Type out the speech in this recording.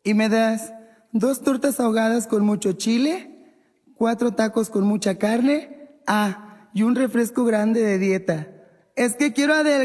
¿Y me das 2 tortas ahogadas con mucho chile, 4 tacos con mucha carne? Ah, y un refresco grande de dieta. Es que quiero adelgazar.